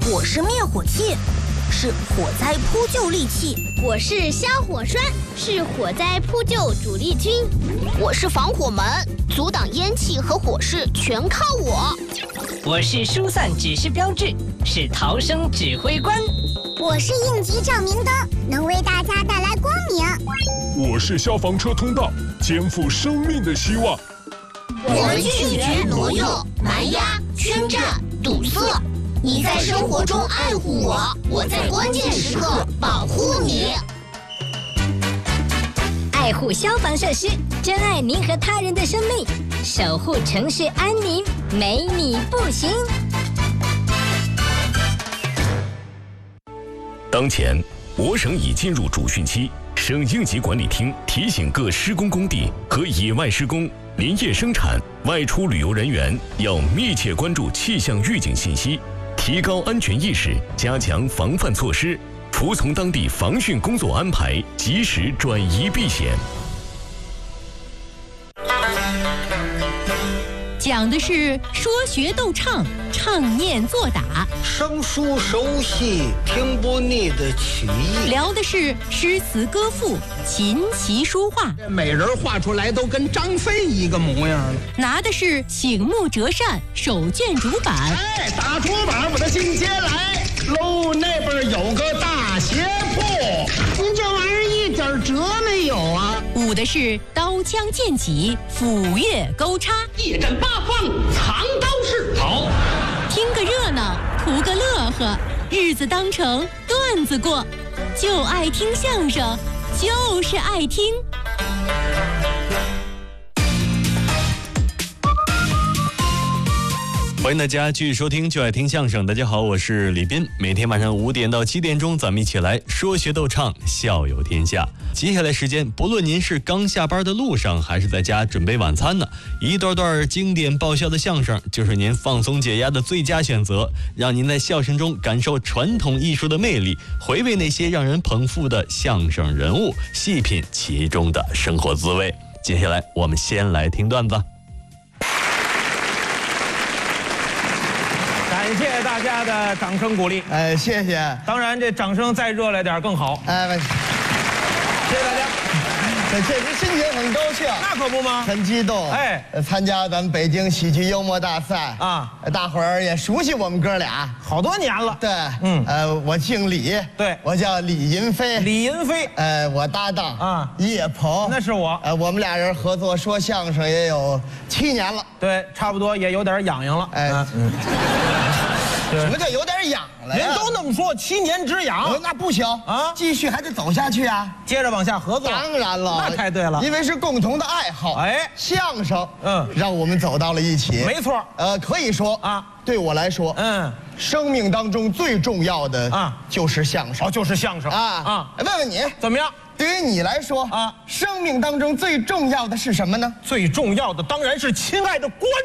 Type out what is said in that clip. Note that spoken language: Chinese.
我是灭火器，是火灾扑救利器。 我是消火栓，是火灾扑救主力军。 我是防火门，阻挡烟气和火势全靠我。 我是疏散指示标志，是逃生指挥官。 我是应急照明灯，能为大家带来光明。 我是消防车通道，肩负生命的希望。 我们拒绝挪用、蛮压、圈占、堵塞。你在生活中爱护我，我在关键时刻保护你。 爱护消防设施，珍爱您和他人的生命，守护城市安宁，没你不行。 当前，我省已进入主汛期，省应急管理厅提醒各施工工地和野外施工、林业生产、外出旅游人员要密切关注气象预警信息，提高安全意识，加强防范措施，服从当地防汛工作安排，及时转移避险。 讲的是说学逗唱，唱念做打， 生疏熟悉，听不腻的曲艺。 聊的是诗词歌赋，琴棋书画。 每人画出来都跟张飞一个模样了。 拿的是醒目折扇，手卷竹板。 哎，打竹板，我的进阶来喽！那边有个大鞋铺，您这玩意儿一点辙没有啊！ 舞的是刀枪剑戟，斧钺钩叉， 一展八方，藏刀式。好， 听个热闹，图个乐呵，日子当成段子过，就爱听相声，就是爱听。 欢迎大家继续收听就爱听相声。大家好，我是李斌。每天晚上5点到7点钟，咱们一起来说学逗唱，笑有天下。接下来时间，不论您是刚下班的路上，还是在家准备晚餐呢，一段段经典爆笑的相声就是您放松解压的最佳选择，让您在笑声中感受传统艺术的魅力，回味那些让人捧腹的相声人物，细品其中的生活滋味。接下来我们先来听段子。 感谢大家的掌声鼓励， 谢谢。 当然，这掌声再热烈点更好。 谢谢大家。这确实心情很高兴， 那可不吗？ 很激动。参加咱们北京喜剧幽默大赛啊，大伙儿也熟悉我们哥俩好多年了。 对，我姓李， 对， 我叫李银飞。 李银飞， 我搭档啊叶鹏， 那是我。 我们俩人合作说相声也有7年了。 对，差不多也有点痒痒了。 什么叫有点痒了呀？ 人都那么说，7年之痒， 那不行啊，继续还得走下去啊， 接着往下合作。 当然了， 那太对了， 因为是共同的爱好。相声，让我们走到了一起。 没错， 可以说啊，对我来说，生命当中最重要的啊就是相声。 就是相声啊。问问你怎么样？ 对于你来说啊，生命当中最重要的是什么呢？ 最重要的当然是亲爱的观